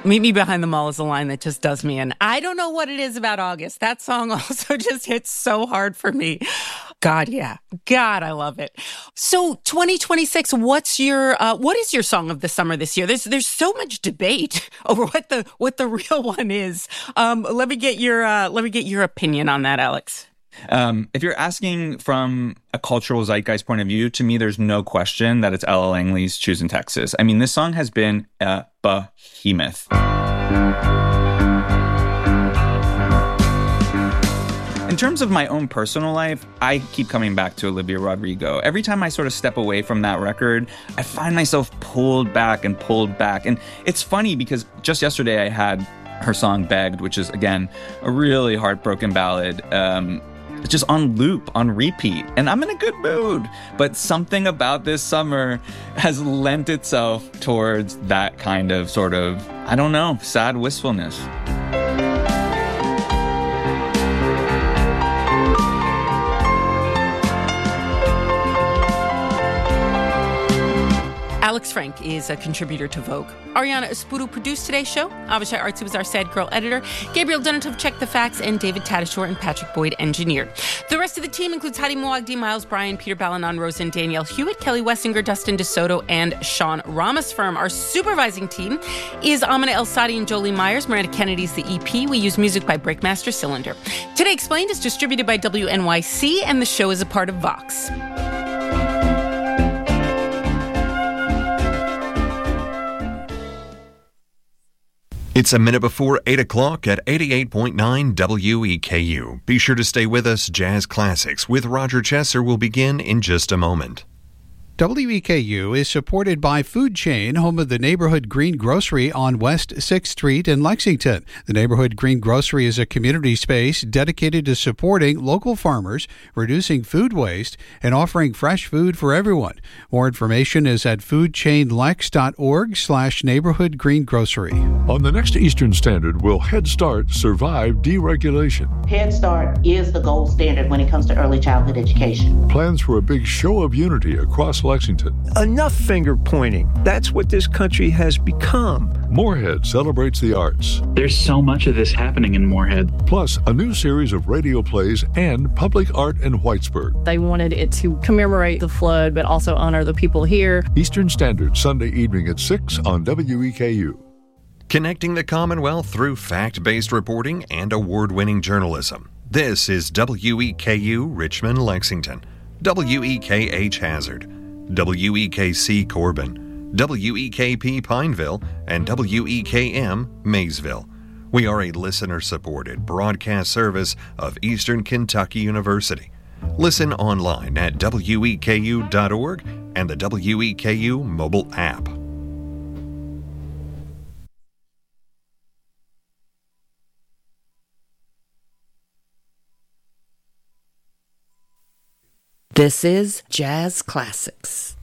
Meet Me Behind the Mall is a line that just does me in. I don't know what it is about August. That song also just hits so hard for me. God, yeah. God, I love it. So 2026, what is your song of the summer this year? There's so much debate over what the real one is. Let me get your opinion on that, Alex. If you're asking from a cultural zeitgeist point of view, to me, there's no question that it's Ella Langley's Choosing Texas. I mean, this song has been a behemoth. In terms of my own personal life, I keep coming back to Olivia Rodrigo. Every time I sort of step away from that record, I find myself pulled back. And it's funny because just yesterday I had her song Begged, which is, again, a really heartbroken ballad. Just on loop, on repeat, and I'm in a good mood. But something about this summer has lent itself towards that kind of sort of, I don't know, sad wistfulness. Alex Frank is a contributor to Vogue. Ariana Espuru produced today's show. Avishai Artsu was our Sad Girl editor. Gabriel Dunatov checked the facts, and David Tadashore and Patrick Boyd engineered. The rest of the team includes Hadi Moagdi, Miles Bryan, Peter Balanon, Rosen, Danielle Hewitt, Kelly Wessinger, Dustin DeSoto, and Sean Ramasfirm. Our supervising team is Amina El Sadi and Jolie Myers. Miranda Kennedy's the EP. We use music by Breakmaster Cylinder. Today Explained is distributed by WNYC, and the show is a part of Vox. It's a minute before 8 o'clock at 88.9 WEKU. Be sure to stay with us. Jazz Classics with Roger Chesser will begin in just a moment. WEKU is supported by Food Chain, home of the Neighborhood Green Grocery on West 6th Street in Lexington. The Neighborhood Green Grocery is a community space dedicated to supporting local farmers, reducing food waste, and offering fresh food for everyone. More information is at foodchainlex.org/Neighborhood Green Grocery. On the next Eastern Standard, will Head Start survive deregulation? Head Start is the gold standard when it comes to early childhood education. Plans for a big show of unity across Lexington. Enough finger pointing. That's what this country has become. Moorhead celebrates the arts. There's so much of this happening in Moorhead. Plus, a new series of radio plays and public art in Whitesburg. They wanted it to commemorate the flood, but also honor the people here. Eastern Standard, Sunday evening at 6 on WEKU. Connecting the Commonwealth through fact-based reporting and award-winning journalism. This is WEKU Richmond, Lexington, WEKH Hazard, WEKC Corbin, WEKP Pineville, and WEKM Maysville. We are a listener-supported broadcast service of Eastern Kentucky University. Listen online at weku.org and the WEKU mobile app. This is Jazz Classics.